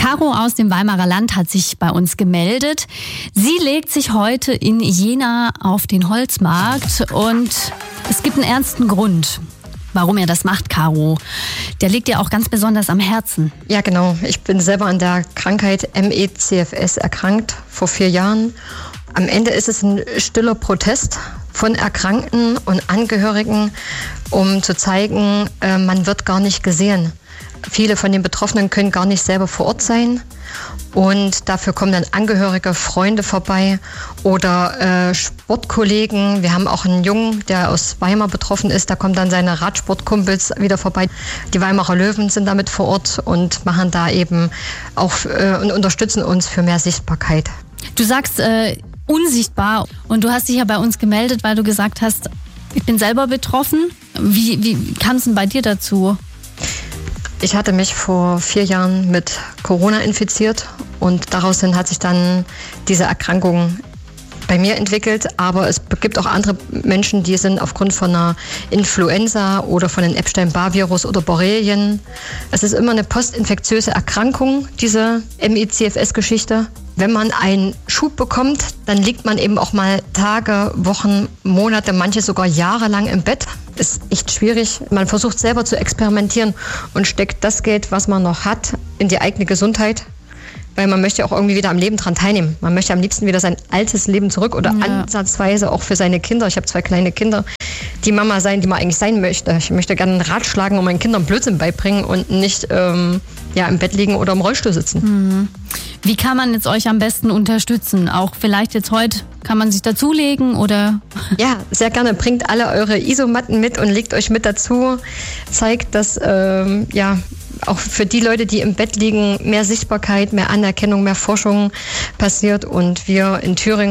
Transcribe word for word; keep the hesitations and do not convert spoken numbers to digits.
Caro aus dem Weimarer Land hat sich bei uns gemeldet. Sie legt sich heute in Jena auf den Holzmarkt und es gibt einen ernsten Grund, warum er das macht, Caro. Der liegt dir auch ganz besonders am Herzen. Ja, genau. Ich bin selber an der Krankheit M E C F S erkrankt vor vier Jahren. Am Ende ist es ein stiller Protest von Erkrankten und Angehörigen, um zu zeigen, man wird gar nicht gesehen. Viele von den Betroffenen können gar nicht selber vor Ort sein und dafür kommen dann Angehörige, Freunde vorbei oder äh, Sportkollegen. Wir haben auch einen Jungen, der aus Weimar betroffen ist, da kommen dann seine Radsportkumpels wieder vorbei. Die Weimarer Löwen sind damit vor Ort und machen da eben auch äh, und unterstützen uns für mehr Sichtbarkeit. Du sagst äh, unsichtbar und du hast dich ja bei uns gemeldet, weil du gesagt hast, ich bin selber betroffen. Wie, wie kam es denn bei dir dazu? Ich hatte mich vor vier Jahren mit Corona infiziert und daraus hat sich dann diese Erkrankung bei mir entwickelt. Aber es gibt auch andere Menschen, die sind aufgrund von einer Influenza oder von einem Epstein-Barr-Virus oder Borrelien. Es ist immer eine postinfektiöse Erkrankung, diese M E C F S-Geschichte. Wenn man einen Schub bekommt, dann liegt man eben auch mal Tage, Wochen, Monate, manche sogar jahrelang im Bett. Ist echt schwierig. Man versucht selber zu experimentieren und steckt das Geld, was man noch hat, in die eigene Gesundheit. Weil man möchte auch irgendwie wieder am Leben dran teilnehmen. Man möchte am liebsten wieder sein altes Leben zurück oder ja. ansatzweise auch für seine Kinder. Ich habe zwei kleine Kinder, die Mama sein, die man eigentlich sein möchte. Ich möchte gerne einen Rat schlagen und meinen Kindern Blödsinn beibringen und nicht ähm, ja, im Bett liegen oder im Rollstuhl sitzen. Mhm. Wie kann man jetzt euch am besten unterstützen? Auch vielleicht jetzt heute, kann man sich dazulegen oder? Ja, sehr gerne. Bringt alle eure Isomatten mit und legt euch mit dazu. Zeigt, dass ähm, ja auch für die Leute, die im Bett liegen, mehr Sichtbarkeit, mehr Anerkennung, mehr Forschung passiert und wir in Thüringen